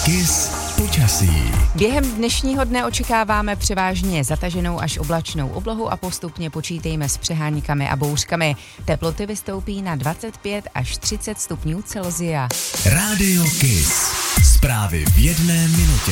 Kiss počasí. Během dnešního dne očekáváme převážně zataženou až oblačnou oblohu a postupně počítejme s přeháníkami a bouřkami. Teploty vystoupí na 25 až 30 stupňů Celsia. Rádio Kiss. Zprávy v jedné minutě.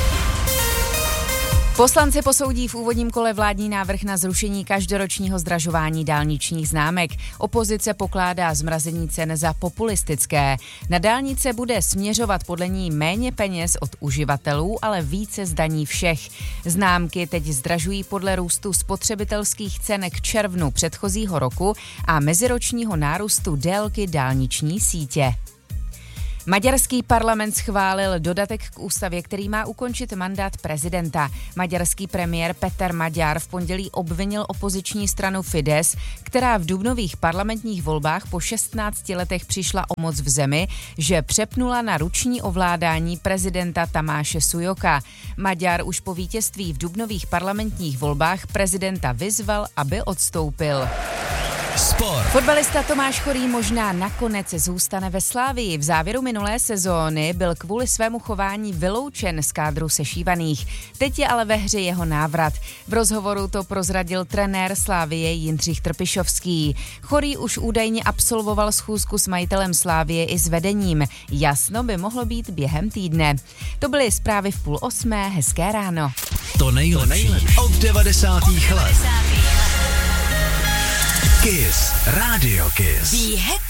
Poslanci posoudí v úvodním kole vládní návrh na zrušení každoročního zdražování dálničních známek. Opozice pokládá zmrazení cen za populistické. Na dálnice bude směřovat podle ní méně peněz od uživatelů, ale více z daní všech. Známky teď zdražují podle růstu spotřebitelských cen k červnu předchozího roku a meziročního nárůstu délky dálniční sítě. Maďarský parlament schválil dodatek k ústavě, který má ukončit mandát prezidenta. Maďarský premiér Peter Magyar v pondělí obvinil opoziční stranu Fidesz, která v dubnových parlamentních volbách po 16 letech přišla o moc v zemi, že přepnula na ruční ovládání prezidenta Tamáše Sujoka. Magyar už po vítězství v dubnových parlamentních volbách prezidenta vyzval, aby odstoupil. Sport. Fotbalista Tomáš Chorý možná nakonec zůstane ve Slavii. V závěru minulé sezóny byl kvůli svému chování vyloučen z kádru sešívaných. Teď je ale ve hře jeho návrat. V rozhovoru to prozradil trenér Slavie Jindřich Trpišovský. Chorý už údajně absolvoval schůzku s majitelem Slavie i s vedením. Jasno by mohlo být během týdne. To byly zprávy v 7:30. Hezké ráno. To nejlepší od 90. let. Kiss. Radio Kiss. Be happy.